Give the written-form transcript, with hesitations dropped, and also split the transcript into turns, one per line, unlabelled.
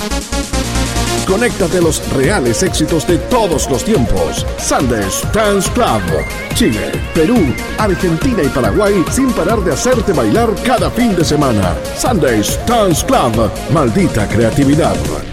Conéctate a los reales éxitos de todos los tiempos. Sundays Dance Club. Chile, Perú, Argentina y Paraguay sin parar de hacerte bailar cada fin de semana. Sundays Dance Club. Maldita creatividad.